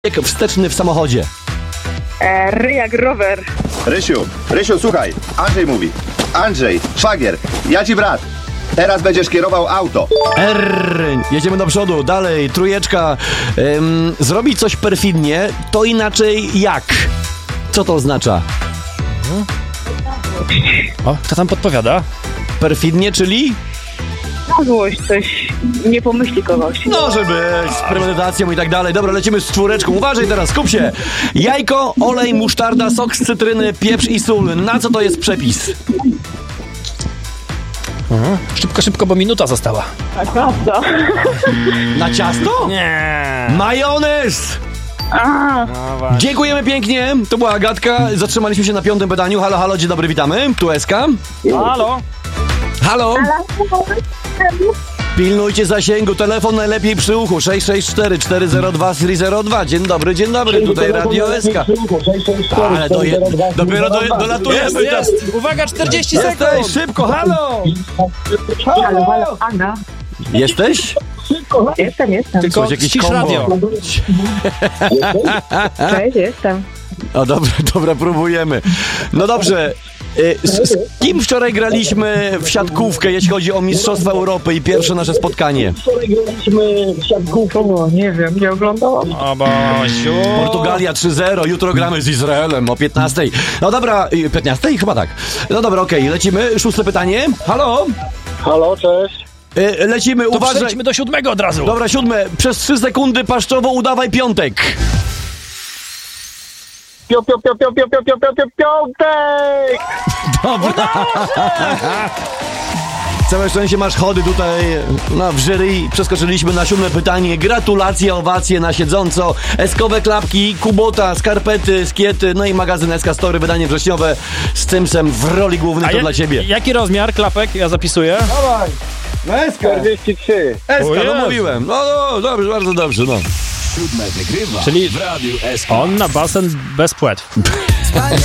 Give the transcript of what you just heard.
Wsteczny w samochodzie. Jak rower. Rysiu, słuchaj, Andrzej mówi. Andrzej, szwagier, ja ci brat. Teraz będziesz kierował auto. Jedziemy do przodu, dalej, trójeczka. Zrobić coś perfidnie, to inaczej jak? Co to oznacza? O, kto tam podpowiada? Perfidnie, czyli? Złość, coś nie pomyśli kogoś. No, żeby z premedytacją i tak dalej. Dobra, lecimy z czwóreczką. Uważaj teraz, skup się. Jajko, olej, musztarda, sok z cytryny, pieprz i sól. Na co to jest przepis? Szybko, bo minuta została. Prawda. Na ciasto? Nie. Majonez! No właśnie. Dziękujemy pięknie. To była Agatka. Zatrzymaliśmy się na 5. pytaniu. Halo, halo, dzień dobry, witamy. Tu Eska. Halo? Halo? Pilnujcie zasięgu, telefon najlepiej przy uchu 664-402-302. Dzień dobry, tutaj Radio SK. Ale dopiero dolatujemy. Jest. Uwaga, 40 sekund. Jesteś, szybko, halo! Halo, Aga. Jesteś? Jestem. Tylko Jakiś ścisz kombo. radio. Cześć, jestem. O, dobra, próbujemy. No dobrze. Z kim wczoraj graliśmy w siatkówkę, jeśli chodzi o Mistrzostwa Europy i pierwsze nasze spotkanie? Nie wiem, nie oglądałam. O Boziu. Portugalia 3-0, jutro gramy z Izraelem o 15. No dobra, 15? Chyba tak. No dobra, okej, lecimy. 6. pytanie. Halo? Halo, cześć. Lecimy, To uważaj. przejdźmy do 7 od razu. Dobra, 7. Przez 3 sekundy paszczowo udawaj piątek. Piątek! Dobra. Całe szczęście masz chody tutaj w jury. Przeskoczyliśmy na 7. pytanie. Gratulacje, owacje na siedząco. Eskowe klapki, Kubota, skarpety, skiety, no i magazyn SK Story, wydanie wrześniowe z Cymsem w roli głównej, to dla ciebie. Jaki rozmiar klapek? Ja zapisuję. Dawaj, na SK. 43. SK, O no Jezu. mówiłem. No, dobrze, bardzo dobrze, no. Czyli on na basen bez płetw.